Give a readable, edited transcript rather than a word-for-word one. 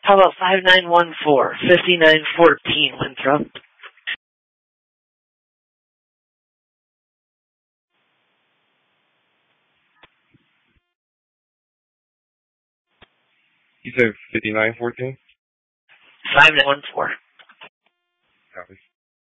How about 5914, 5914, Winthrop? You said 5914? 5914. Copy.